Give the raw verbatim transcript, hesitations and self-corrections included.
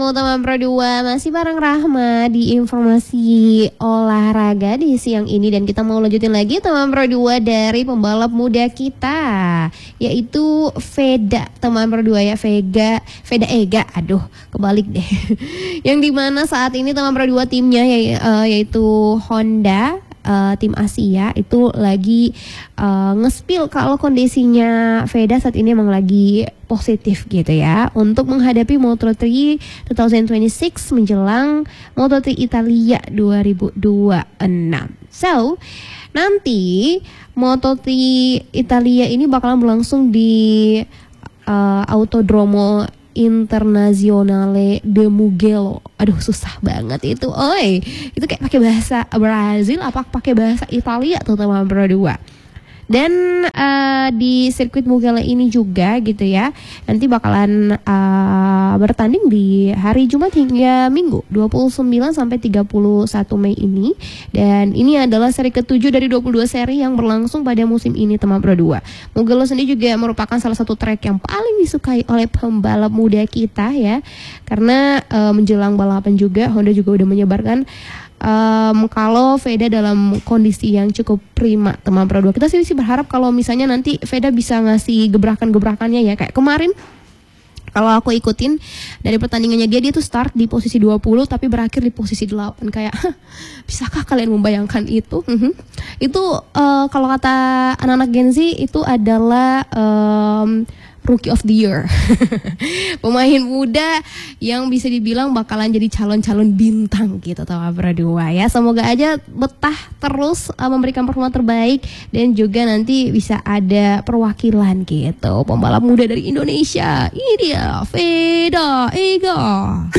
Teman Pro dua masih bareng Rahma di informasi olahraga di siang ini, dan kita mau lanjutin lagi teman Pro dua dari pembalap muda kita, yaitu Veda teman Pro dua ya, Vega Veda Ega, aduh kebalik deh. Yang dimana saat ini teman Pro dua timnya ya, uh, yaitu Honda, Uh, tim Asia itu lagi uh, nge-spill kalau kondisinya Veda saat ini emang lagi positif gitu ya, untuk menghadapi Moto tiga dua ribu dua puluh enam menjelang Moto tiga Italia dua ribu dua puluh enam. So, nanti Moto tiga Italia ini bakalan berlangsung di uh, Autodromo Internazionale de Mugello. Aduh susah banget itu. Oi, itu kayak pakai bahasa Brazil apa pakai bahasa Italia tuh teman Pro dua. Dan uh, di sirkuit Mugello ini juga gitu ya, nanti bakalan uh, bertanding di hari Jumat hingga Minggu dua puluh sembilan sampai tiga puluh satu Mei ini. Dan ini adalah seri ketujuh dari dua puluh dua seri yang berlangsung pada musim ini teman Pro dua. Mugello sendiri juga merupakan salah satu trek yang paling disukai oleh pembalap muda kita ya, karena uh, menjelang balapan juga Honda juga udah menyebarkan Um, kalau Veda dalam kondisi yang cukup prima teman Pro dua. Kita sih, sih berharap kalau misalnya nanti Veda bisa ngasih gebrakan-gebrakannya ya, kayak kemarin kalau aku ikutin dari pertandingannya dia, dia tuh start di posisi dua puluh tapi berakhir di posisi delapan. Kayak bisakah kalian membayangkan itu? Uh-huh. Itu uh, kalau kata anak-anak Gen Z itu adalah um, Rookie of the Year. Pemain muda yang bisa dibilang bakalan jadi calon-calon bintang gitu teman Pro dua ya. Semoga aja betah terus uh, memberikan performa terbaik, dan juga nanti bisa ada perwakilan gitu pembalap muda dari Indonesia. Ini dia Veda Ega.